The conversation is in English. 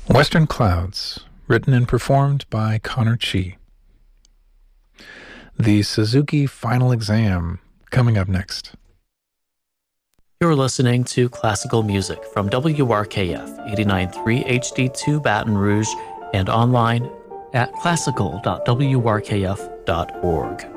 Western Clouds, written and performed by Connor Chi. The Suzuki Final Exam, coming up next. You're listening to classical music from WRKF 89.3 HD2 Baton Rouge and online at classical.wrkf.org.